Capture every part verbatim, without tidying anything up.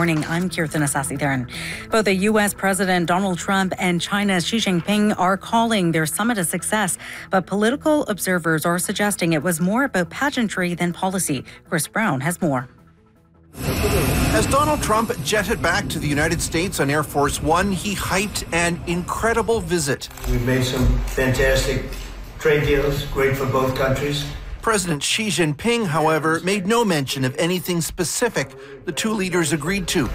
morning. I'm Kirtan Asasi-Theran. Both the U S President Donald Trump and China's Xi Jinping are calling their summit a success, but political observers are suggesting it was more about pageantry than policy. Chris Brown has more. As Donald Trump jetted back to the United States on Air Force One, he hyped an incredible visit. We've made some fantastic trade deals, great for both countries. President Xi Jinping, however, made no mention of anything specific the two leaders agreed to.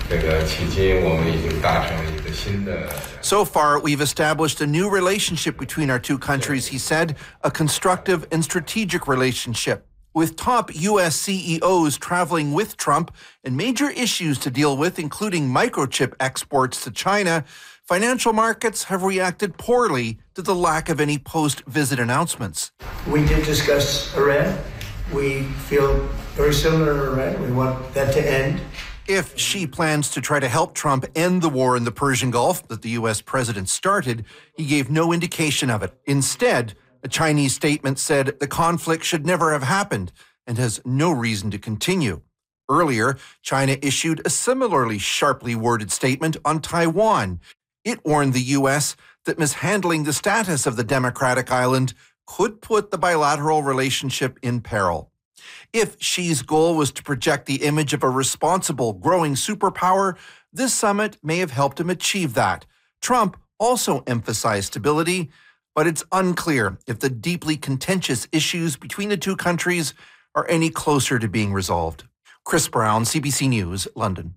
So far, we've established a new relationship between our two countries, he said, a constructive and strategic relationship. With top U S C E Os traveling with Trump and major issues to deal with, including microchip exports to China, financial markets have reacted poorly to the lack of any post-visit announcements. We did discuss Iran. We feel very similar to Iran. We want that to end. If Xi plans to try to help Trump end the war in the Persian Gulf that the U S president started, he gave no indication of it. Instead, a Chinese statement said the conflict should never have happened and has no reason to continue. Earlier, China issued a similarly sharply worded statement on Taiwan. It warned the U S that mishandling the status of the democratic island could put the bilateral relationship in peril. If Xi's goal was to project the image of a responsible, growing superpower, this summit may have helped him achieve that. Trump also emphasized stability, but it's unclear if the deeply contentious issues between the two countries are any closer to being resolved. Chris Brown, C B C News, London.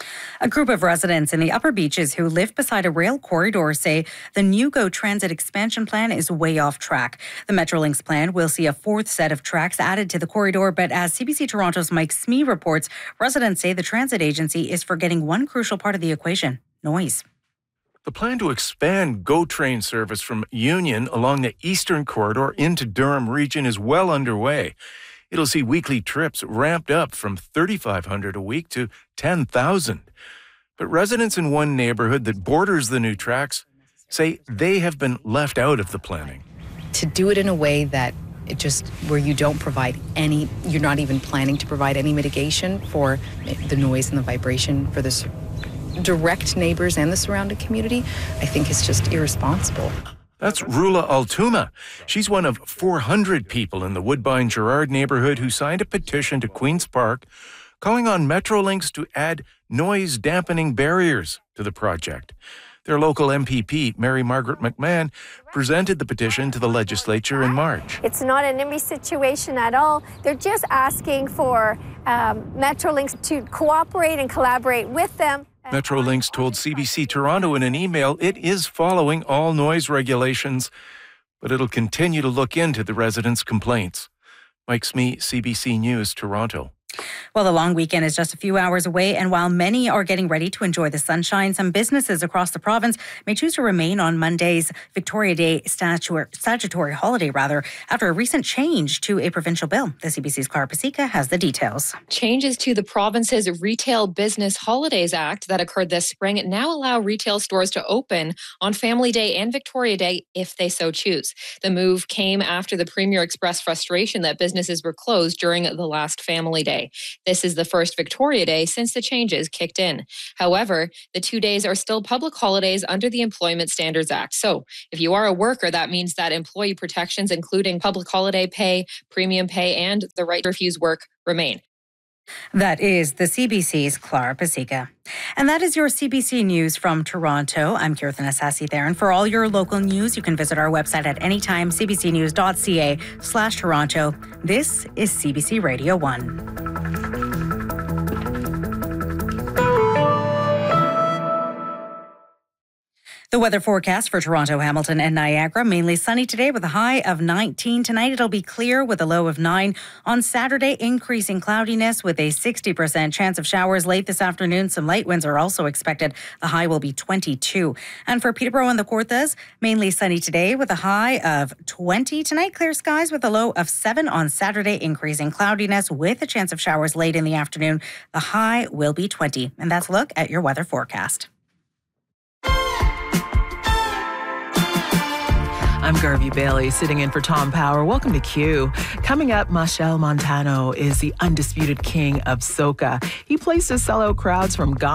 A group of residents in the Upper Beaches who live beside a rail corridor say the new GO Transit expansion plan is way off track. The Metrolinx plan will see a fourth set of tracks added to the corridor, but as C B C Toronto's Mike Smee reports, residents say the transit agency is forgetting one crucial part of the equation: noise. The plan to expand GO train service from Union along the Eastern Corridor into Durham Region is well underway. It'll see weekly trips ramped up from thirty-five hundred a week to ten thousand. But residents in one neighborhood that borders the new tracks say they have been left out of the planning. To do it in a way that it just, where you don't provide any, you're not even planning to provide any mitigation for the noise and the vibration for the direct neighbors and the surrounding community, I think is just irresponsible. That's Rula Altuma. She's one of four hundred people in the Woodbine Gerard neighborhood who signed a petition to Queen's Park calling on Metrolinx to add noise-dampening barriers to the project. Their local M P P, Mary Margaret McMahon, presented the petition to the legislature in March. It's not an NIMBY situation at all. They're just asking for um, Metrolinx to cooperate and collaborate with them. Metrolinx told C B C Toronto in an email it is following all noise regulations, but it'll continue to look into the residents' complaints. Mike Smee, C B C News, Toronto. Well, the long weekend is just a few hours away, and while many are getting ready to enjoy the sunshine, some businesses across the province may choose to remain on Monday's Victoria Day statutory, statutory holiday, rather, after a recent change to a provincial bill. The C B C's Clara Pasica has the details. Changes to the province's Retail Business Holidays Act that occurred this spring now allow retail stores to open on Family Day and Victoria Day if they so choose. The move came after the Premier expressed frustration that businesses were closed during the last Family Day. This is the first Victoria Day since the changes kicked in. However, the two days are still public holidays under the Employment Standards Act. So if you are a worker, that means that employee protections, including public holiday pay, premium pay, and the right to refuse work remain. That is the C B C's Clara Pasica. And that is your C B C News from Toronto. I'm Kirtan Asasi-Theran. For all your local news, you can visit our website at anytime, c b c news dot c a slash Toronto. This is C B C Radio one. The weather forecast for Toronto, Hamilton, and Niagara: mainly sunny today with a high of nineteen. Tonight it'll be clear with a low of nine. On Saturday, increasing cloudiness with a sixty percent chance of showers late this afternoon. Some light winds are also expected. The high will be twenty-two. And for Peterborough and the Kawarthas, mainly sunny today with a high of twenty. Tonight, clear skies with a low of seven. On Saturday, increasing cloudiness with a chance of showers late in the afternoon. The high will be twenty. And that's a look at your weather forecast. I'm Garvey Bailey, sitting in for Tom Power. Welcome to Q. Coming up, Machel Montano is the undisputed king of soca. He plays to sellout crowds from Ghana